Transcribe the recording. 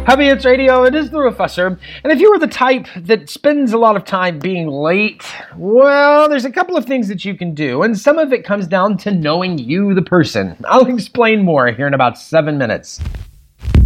Heavy Hits Radio, it is the Professor. And if you were the type that spends a lot of time being late, well, there's a couple of things that you can do, and some of it comes down to knowing you, the person. I'll explain more here in about 7 minutes.